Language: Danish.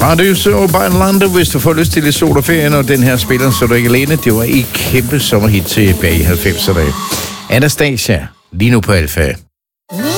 Radius Urban Lando, hvis du får lyst til lidt sol og ferie, når den her spiller, så du ikke alene. Det var et kæmpe sommerhit tilbage i 90'erne. Anastasia, lige nu på Alfa.